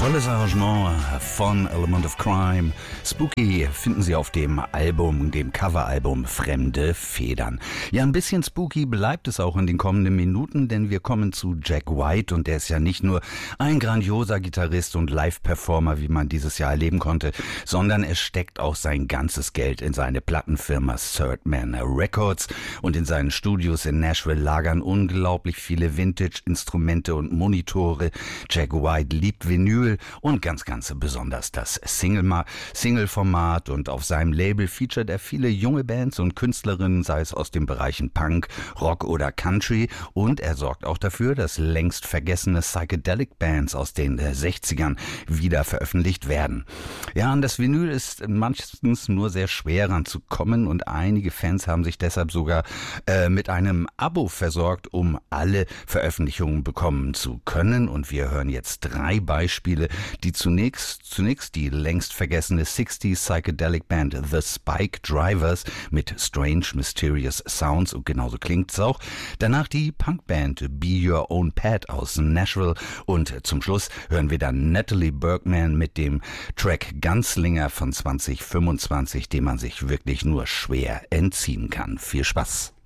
Tolles Arrangement von Element of Crime. Spooky finden Sie auf dem Coveralbum Fremde Federn. Ja, ein bisschen spooky bleibt es auch in den kommenden Minuten, denn wir kommen zu Jack White und der ist ja nicht nur ein grandioser Gitarrist und Live-Performer, wie man dieses Jahr erleben konnte, sondern er steckt auch sein ganzes Geld in seine Plattenfirma Third Man Records und in seinen Studios in Nashville lagern unglaublich viele Vintage-Instrumente und Monitore. Jack White liebt Vinyl und ganz besonders das Single-Format und auf seinem Label featuret er viele junge Bands und Künstlerinnen, sei es aus den Bereichen Punk, Rock oder Country, und er sorgt auch dafür, dass längst vergessene Psychedelic Bands aus den 60ern wieder veröffentlicht werden. Ja, an das Vinyl ist meistens nur sehr schwer ranzukommen und einige Fans haben sich deshalb sogar mit einem Abo versorgt, um alle Veröffentlichungen bekommen zu können, und wir hören jetzt 3 Beispiele, die zunächst die längst vergessene 60s Psychedelic Band The Spike Drivers mit Strange Mysterious Sounds, und genauso klingt's auch. Danach die Punkband Be Your Own Pet aus Nashville und zum Schluss hören wir dann Natalie Bergman mit dem Track Gunslinger von 2025, dem man sich wirklich nur schwer entziehen kann. Viel Spaß!